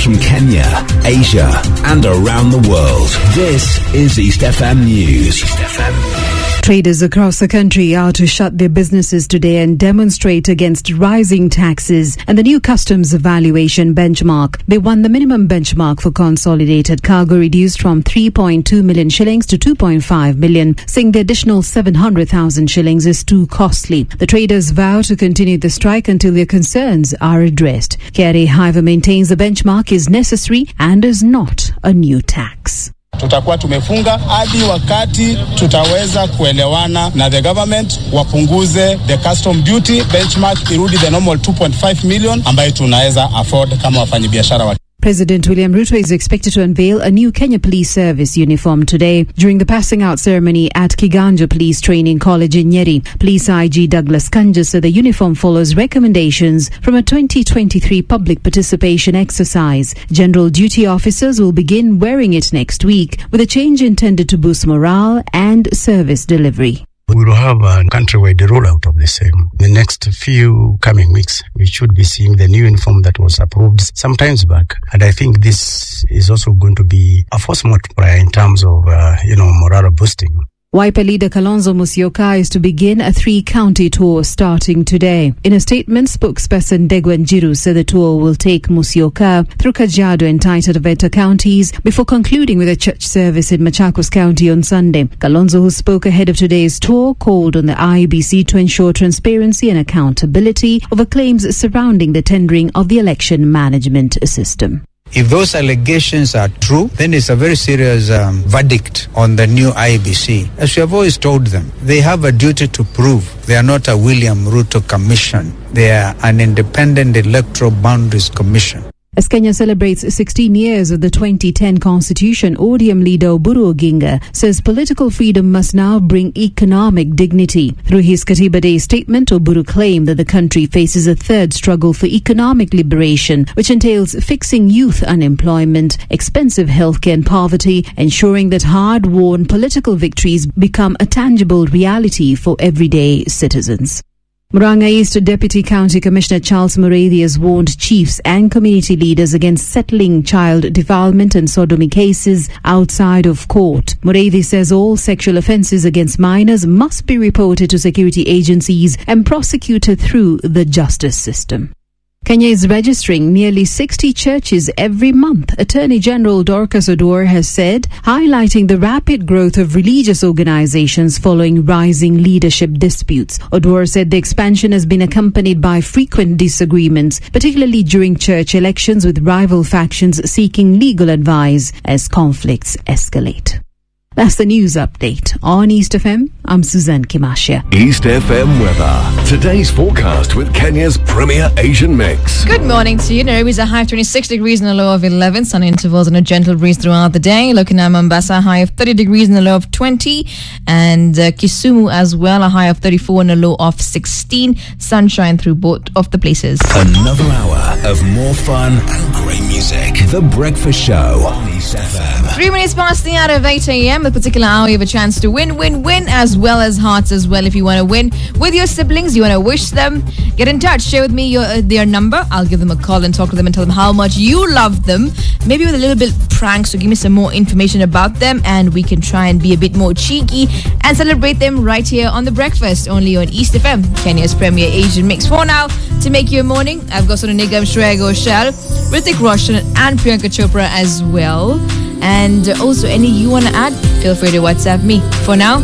from Kenya, Asia, and around the world. This is East FM News. East FM. Traders across the country are to shut their businesses today and demonstrate against rising taxes and the new customs valuation benchmark. They want the minimum benchmark for consolidated cargo reduced from 3.2 million shillings to 2.5 million, saying the additional 700,000 shillings is too costly. The traders vow to continue the strike until their concerns are addressed. KRA, however, maintains the benchmark is necessary and is not a new tax. Tutakuwa tumefunga hadi wakati tutaweza kuelewana na the government wapunguze the custom duty benchmark irudi the normal 2.5 million ambayo tunaweza afford kama wafanyabiashara wa. President William Ruto is expected to unveil a new Kenya Police Service uniform today during the passing out ceremony at Kiganja Police Training College in Nyeri. Police IG Douglas Kanja said the uniform follows recommendations from a 2023 public participation exercise. General duty officers will begin wearing it next week, with a change intended to boost morale and service delivery. We will have a countrywide rollout of the same. The next few coming weeks, we should be seeing the new uniform that was approved some times back. And I think this is also going to be a force multiplier in terms of, morale boosting. Wiper leader Kalonzo Musyoka is to begin a 3-county tour starting today. In a statement, spokesperson Ndegwa Njiru said the tour will take Musyoka through Kajiado and Taita Taveta counties before concluding with a church service in Machakos County on Sunday. Kalonzo, who spoke ahead of today's tour, called on the IEBC to ensure transparency and accountability over claims surrounding the tendering of the election management system. If those allegations are true, then it's a very serious verdict on the new IEBC. As we have always told them, they have a duty to prove they are not a William Ruto commission. They are an independent electoral boundaries commission. As Kenya celebrates 16 years of the 2010 Constitution, ODM leader Oburu Oginga says political freedom must now bring economic dignity. Through his Katiba Day statement, Oburu claimed that the country faces a third struggle for economic liberation, which entails fixing youth unemployment, expensive healthcare and poverty, ensuring that hard-won political victories become a tangible reality for everyday citizens. Murang'a East Deputy County Commissioner Charles Mureithi has warned chiefs and community leaders against settling child defilement and sodomy cases outside of court. Mureithi says all sexual offences against minors must be reported to security agencies and prosecuted through the justice system. Kenya is registering nearly 60 churches every month, Attorney General Dorcas Oduor has said, highlighting the rapid growth of religious organizations following rising leadership disputes. Oduor said the expansion has been accompanied by frequent disagreements, particularly during church elections, with rival factions seeking legal advice as conflicts escalate. That's the news update on East FM. I'm Suzanne Kimasha. East FM weather. Today's forecast with Kenya's premier Asian mix. Good morning to you. Nairobi's a high of 26 degrees and a low of 11. Sun intervals and a gentle breeze throughout the day. Looking at Mombasa, a high of 30 degrees and a low of 20. And Kisumu as well, a high of 34 and a low of 16. Sunshine through both of the places. Another hour of more fun and great music. The Breakfast Show on East FM. 3 minutes past the hour of 8 a.m. This particular hour, you have a chance to win, as well as hearts as well. If you want to win with your siblings, you want to wish them, get in touch. Share with me their number. I'll give them a call and talk to them and tell them how much you love them. Maybe with a little bit prank, so give me some more information about them and we can try and be a bit more cheeky and celebrate them right here on The Breakfast, only on East FM, Kenya's premier Asian mix. For now, to make your morning, I've got Sonu Nigam, Shreya Ghoshal, Hrithik Roshan and Priyanka Chopra as well. And also, any you want to add, feel free to WhatsApp me. For now,